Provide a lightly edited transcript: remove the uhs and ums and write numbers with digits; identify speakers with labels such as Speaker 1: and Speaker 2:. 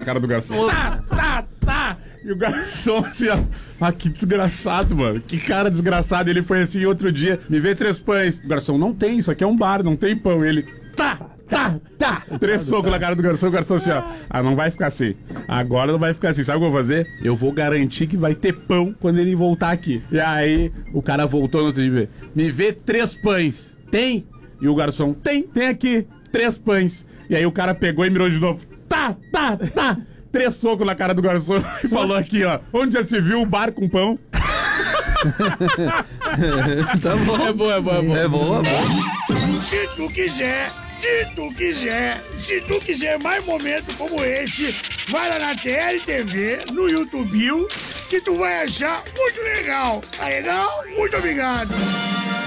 Speaker 1: cara do garçom. Tá. E o garçom assim, ó. Ah, que desgraçado, mano. Que cara desgraçado. Ele foi assim outro dia, me vê 3 pães. O garçom, não tem, isso aqui é um bar, não tem pão. Ele, tá. 3 socos na cara do garçom, o garçom assim, ó. Ah, não vai ficar assim. Agora não vai ficar assim. Sabe o que eu vou fazer? Eu vou garantir que vai ter pão quando ele voltar aqui. E aí, o cara voltou no outro dia. Me vê 3 pães. Tem? E o garçom, tem aqui. 3 pães. E aí o cara pegou e mirou de novo. Tá. 3 socos na cara do garçom e falou aqui, ó. Onde já se viu um bar com pão?
Speaker 2: Tá bom.
Speaker 1: É boa.
Speaker 2: É boa.
Speaker 3: Se tu quiser mais momentos como esse, vai lá na TLTV, no YouTube, que tu vai achar muito legal. Tá legal? Muito obrigado.